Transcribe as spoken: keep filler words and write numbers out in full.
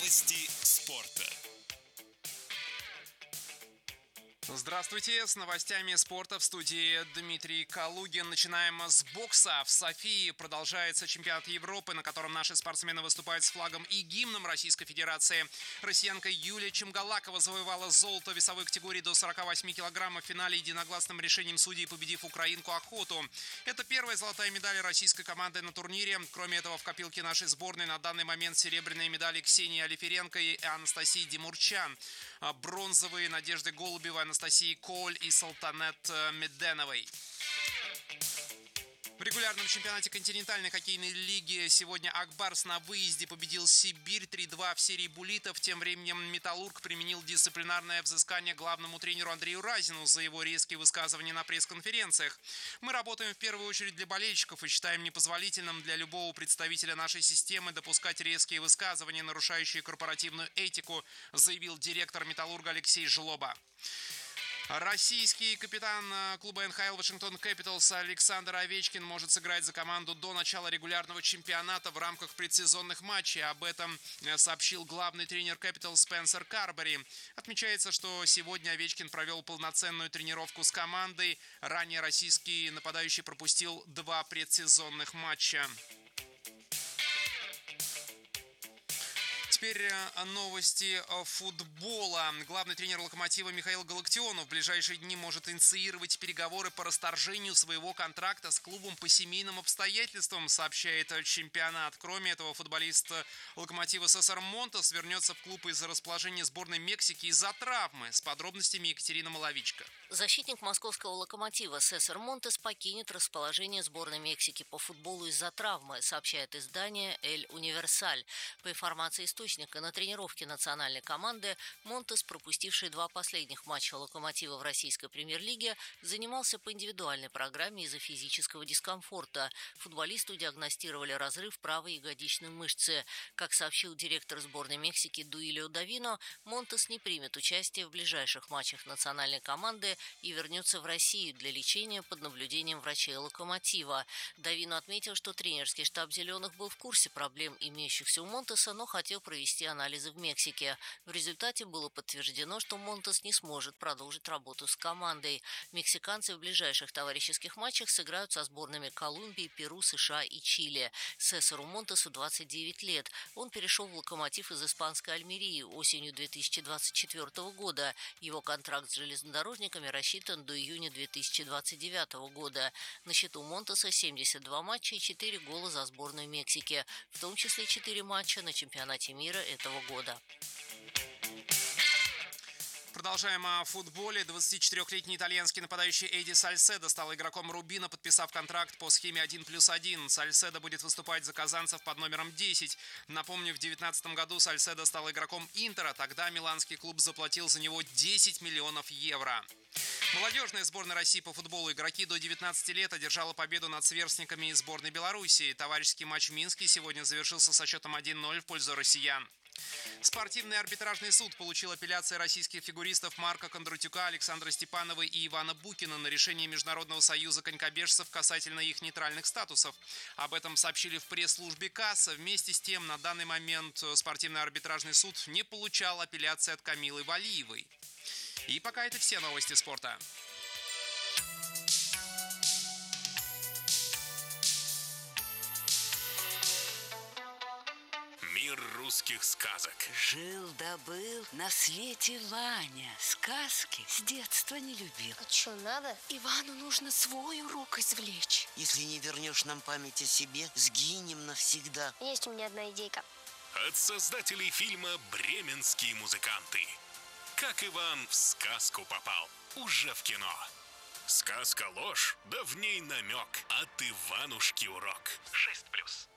Новости спорта. Здравствуйте, с новостями спорта в студии Дмитрий Калугин. Начинаем с бокса. В Софии продолжается чемпионат Европы, на котором наши спортсмены выступают с флагом и гимном Российской Федерации. Россиянка Юлия Чемгалакова завоевала золото в весовой категории до сорока восьми килограммов в финале единогласным решением судей, победив украинку Охоту. Это первая золотая медаль российской команды на турнире. Кроме этого, в копилке нашей сборной на данный момент серебряные медали Ксении Алиференко и Анастасии Демурчан. Бронзовые Надежды Голубевой, Анастасии Коль и Салтанет Меденовой. В регулярном чемпионате континентальной хоккейной лиги сегодня Акбарс на выезде победил Сибирь три-два в серии буллитов. Тем временем Металлург применил дисциплинарное взыскание главному тренеру Андрею Разину за его резкие высказывания на пресс-конференциях. Мы работаем в первую очередь для болельщиков и считаем непозволительным для любого представителя нашей системы допускать резкие высказывания, нарушающие корпоративную этику, заявил директор Металлурга Алексей Жлоба. Российский капитан клуба эн ха эл Вашингтон Кэпиталс Александр Овечкин может сыграть за команду до начала регулярного чемпионата в рамках предсезонных матчей. Об этом сообщил главный тренер Кэпиталс Спенсер Карбери. Отмечается, что сегодня Овечкин провел полноценную тренировку с командой. Ранее российский нападающий пропустил два предсезонных матча. Теперь новости футбола. Главный тренер «Локомотива» Михаил Галактионов в ближайшие дни может инициировать переговоры по расторжению своего контракта с клубом по семейным обстоятельствам, сообщает чемпионат. Кроме этого, футболист «Локомотива» Сесар Монтес вернется в клуб из-за расположения сборной Мексики из-за травмы. С подробностями Екатерина Маловичка. Защитник московского «Локомотива» Сесар Монтес покинет расположение сборной Мексики по футболу из-за травмы, сообщает издание «Эль Универсаль». По информации источника, на тренировке национальной команды Монтес, пропустивший два последних матча «Локомотива» в российской премьер-лиге, занимался по индивидуальной программе из-за физического дискомфорта. Футболисту диагностировали разрыв правой ягодичной мышцы. Как сообщил директор сборной Мексики Дуилио Давино, Монтес не примет участие в ближайших матчах национальной команды и вернется в Россию для лечения под наблюдением врачей «Локомотива». Давино отметил, что тренерский штаб «Зеленых» был в курсе проблем, имеющихся у Монтеса, но хотел провести анализы в Мексике. В результате было подтверждено, что Монтес не сможет продолжить работу с командой. Мексиканцы в ближайших товарищеских матчах сыграют со сборными Колумбии, Перу, США и Чили. Сесару Монтесу двадцать девять лет. Он перешел в «Локомотив» из испанской Альмерии осенью две тысячи двадцать четвёртого года. Его контракт с железнодорожниками рассчитан до июня две тысячи двадцать девятого года. На счету Монтеса семьдесят два матча и четыре гола за сборную Мексики, в том числе четыре матча на чемпионате мира этого года. Продолжаем о футболе. двадцатичетырёхлетний итальянский нападающий Эди Сальседо стал игроком Рубина, подписав контракт по схеме один плюс один. Сальседо будет выступать за казанцев под номером десять. Напомню, в две тысячи девятнадцатом году Сальседо стал игроком Интера. Тогда миланский клуб заплатил за него десять миллионов евро. Молодежная сборная России по футболу игроки до девятнадцати лет одержала победу над сверстниками из сборной Белоруссии. Товарищеский матч в Минске сегодня завершился со счетом один ноль в пользу россиян. Спортивный арбитражный суд получил апелляции российских фигуристов Марка Кондратюка, Александра Степанова и Ивана Букина на решение Международного союза конькобежцев касательно их нейтральных статусов. Об этом сообщили в пресс-службе КАС. Вместе с тем, на данный момент спортивный арбитражный суд не получал апелляции от Камилы Валиевой. И пока это все новости спорта. Мир русских сказок. Жил-да был на свете Ваня. Сказки с детства не любил. А что, надо? Ивану нужно свой урок извлечь. Если не вернешь нам память о себе, сгинем навсегда. Есть у меня одна идейка. От создателей фильма «Бременские музыканты». Как Иван в сказку попал, уже в кино. Сказка ложь, да в ней намек. От Иванушки урок. шесть плюс.